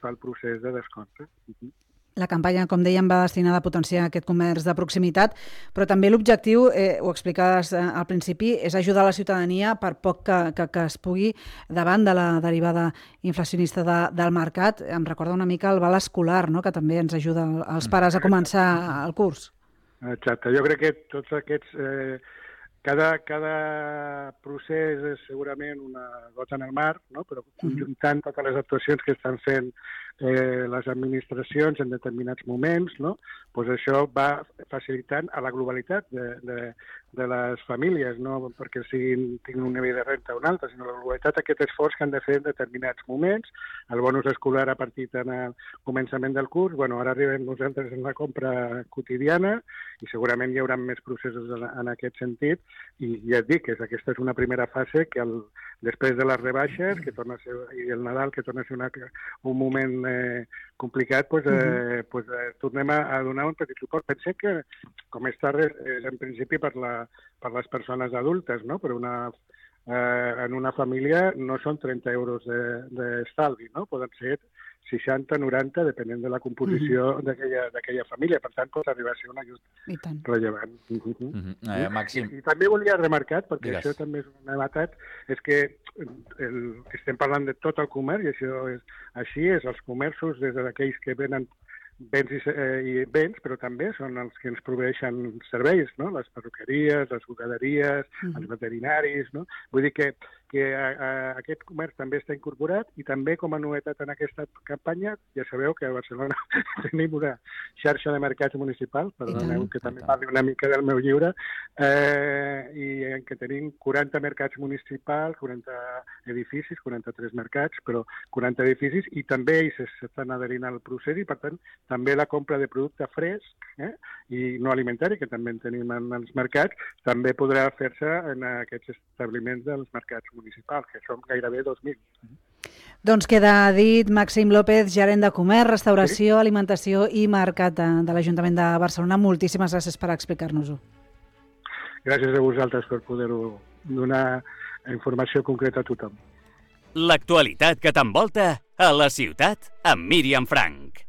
fa el procés de descompte. La campanya, com dèiem, va destinada a potenciar aquest comerç de proximitat, però també l'objectiu, ho explicaves al principi, és ajudar la ciutadania per poc que es pugui davant de la derivada inflacionista del mercat. Em recorda una mica el val escolar, no?, que també ens ajuda als pares a començar el curs. Exacte. Jo crec que tots aquests... Cada procés és segurament una gota en el mar, no? Però conjuntant totes les actuacions que estan fent les administracions en determinats moments, no? Pues això va facilitant a la globalitat de les famílies, no perquè tinguin un nivell de renta o un altre, sinó la globalitat aquest esforç que han de fer en determinats moments. El bonus escolar ha partit en el començament del curs, ara arribem nosaltres en la compra quotidiana i segurament hi haurà més processos en aquest sentit, i ja et dic que aquesta és una primera fase que després de les rebaixes que torna a ser, i el Nadal, que torna a ser un moment complicat, tornem a donar un petit suport. Pensem que, com està en principi per les persones adultes, no? Però en una família no són 30 euros d'estalvi, no? Poden ser 60, 90, depenent de la composició d'aquella família. Per tant, pot arribar a ser un ajut rellevant. Màxim. I també volia remarcar, perquè això també és una novetat, és que estem parlant de tot el comerç, i això és així, és els comerços, des d'aquells que venen béns, però també són els que ens proveeixen serveis, no? Les perruqueries, les bugaderies, els veterinaris, no? Vull dir que aquest comerç també està incorporat, i també com a novetat en aquesta campanya, ja sabeu que a Barcelona tenim una xarxa de mercats municipals, perdoneu que també parli una mica del meu llibre, i en què tenim 40 mercats municipals, 40 edificis, 43 mercats, però 40 edificis, i també ells s'estan adherint al procés, i per tant també la compra de producte fresc i no alimentari, que també en tenim en els mercats, també podrà fer-se en aquests establiments dels mercats municipals, que són gairebé 2.000. Doncs queda dit Màxim López, gerent de comerç, restauració, alimentació i mercat de l'Ajuntament de Barcelona. Moltíssimes gràcies per explicar-nos-ho. Gràcies a vosaltres per poder-ho donar informació concreta a tothom. L'actualitat que t'envolta a la ciutat amb Míriam Frank.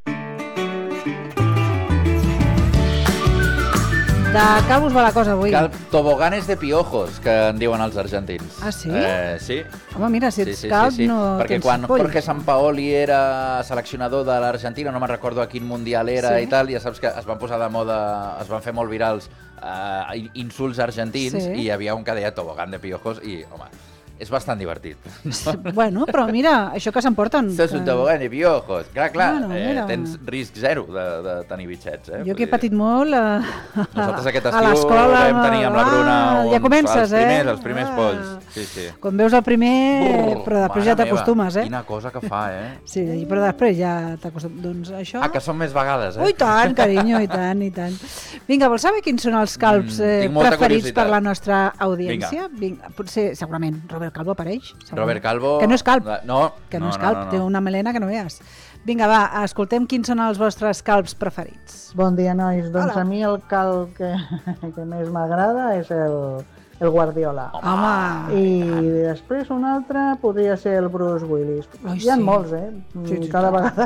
De calvos va la cosa avui. Toboganes de piojos, que en diuen els argentins. Ah, sí? Sí. Home, mira, si ets calb no perquè tens quan poll. Jorge Sampaoli era seleccionador de l'Argentina, no me'n recordo a quin mundial era i tal, ja saps que es van posar de moda, es van fer molt virals insults argentins, i hi havia un que deia tobogán de piojos, i, home, és bastant divertit. Bueno, però mira, això que s'emporten. Sos un tobogán de piojos. Clar, tens risc zero de tenir bitxets. Jo que he patit molt nosaltres aquest a l'escola vam tenir amb la Bruna ja comences, els primers polls. Sí. Quan veus el primer, però després ja t'acostumes, Quina cosa que fa, Sí, però després ja t'acostumes. Doncs això... que són més vegades, I tant, carinyo, i tant. Vinga, vols saber quins són els calbs preferits per la nostra audiència? Vinga. Potser, segurament, Robert Calvo apareix. Robert Calvo... Que no és calb. Que no és calb, té una melena que no veus. Vinga, va, escoltem quins són els vostres calbs preferits. Bon dia, nois. Doncs a mi el calb que més m'agrada és el Guardiola. Home! I després un altre podria ser el Bruce Willis. Hi ha molts, Cada vegada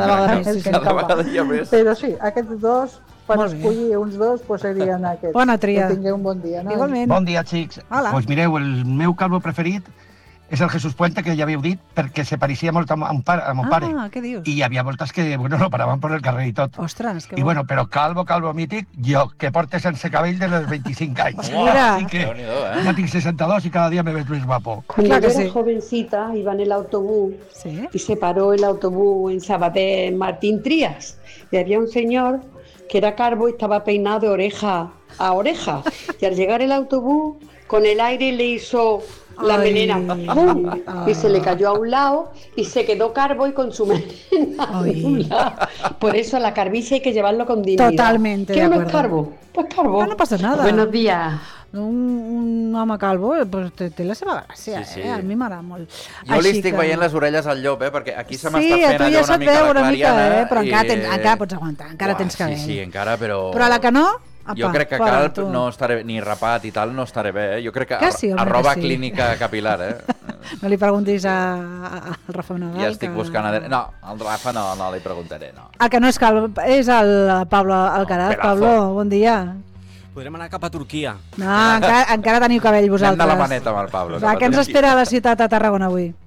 hi ha més. Però sí, aquests dos, per escollir uns dos, serien aquests. Bona tria. Que tingueu un bon dia. Igualment. Bon dia, xics. Doncs mireu, el meu calvo preferit és el Jesús Puente, que ja havíeu dit, perquè se pareixia molt a mon pare. Què dius? I hi havia moltes que, no paraven per el carrer i tot. Ostres, que bo. I bueno, però calvo mític, jo, que porte sense cabell de los 25 anys. Mira. Así que ya tengo 62 y cada día me ves más guapo. Cuando yo era jovencita, iba en el autobús y se paró el autobús en Sabater Martín Trías. Y había un señor que era calvo y estaba peinado de oreja a oreja. Y al llegar el autobús, con el aire le hizo la melena y se le cayó a un lado y se quedó calvo y con su melena a un lado. Por eso a la calvicie hay que llevarlo con dignidad. Totalmente. ¿Qué uno es calvo? Pues calvo. No pasa nada. Buenos días. Un home calvo té la seva gràcia, a mi m'agrada molt. Jo li estic veient les orelles al llop, perquè aquí se m'està fent allò una mica la clariana. Però encara pots aguantar, encara tens cabell. Sí, encara, però... Però a la que no... Jo crec que calb no estaré, ni rapat i tal, no estaré bé. Jo crec que a roba clínica capilar, No li preguntis al Rafa Nadal. Ja estic buscant... No, al Rafa no li preguntaré, no. El que no és calb és el Pablo Alcaraz. Pablo, bon dia. Podrem anar cap a Turquia. No, encara teniu cabell vosaltres. Anem de la maneta amb el Pablo. Què ens espera a la ciutat de Tarragona avui?